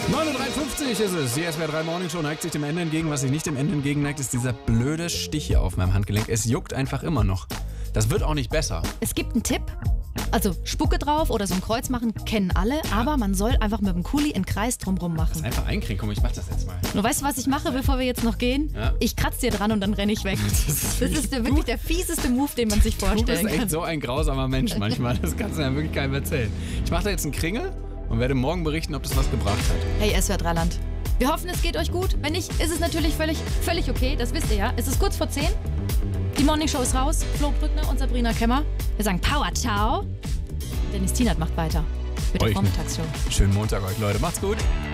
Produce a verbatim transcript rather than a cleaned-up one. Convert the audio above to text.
neun Uhr dreiundfünfzig ist es. Die S W R drei Morning Show neigt sich dem Ende entgegen. Was sich nicht dem Ende entgegenneigt, ist dieser blöde Stich hier auf meinem Handgelenk. Es juckt einfach immer noch. Das wird auch nicht besser. Es gibt einen Tipp. Also Spucke drauf oder so ein Kreuz machen, kennen alle. Aber man soll einfach mit dem Kuli einen Kreis drumrum machen. Einfach einkriegen. Komm, ich mach das jetzt mal. Und weißt du, was ich mache, bevor wir jetzt noch gehen? Ja. Ich kratze dir dran und dann renne ich weg. Das ist, Das ist der, wirklich der fieseste Move, den man sich Du vorstellen bist echt kann. so ein grausamer Mensch manchmal. Das kannst du ja wirklich keinem erzählen. Ich mache da jetzt einen Kringel und werde morgen berichten, ob das was gebracht hat. Hey S W R drei Land. Wir hoffen, es geht euch gut. Wenn nicht, ist es natürlich völlig, völlig okay. Das wisst ihr ja. Es ist kurz vor zehn. Die Morning Show ist raus. Flo Brückner und Sabrina Kemmer. Wir sagen Power, ciao. Dennis Tienert macht weiter mit der Euch, ne? Vormittagsshow. Schönen Montag euch, Leute. Macht's gut.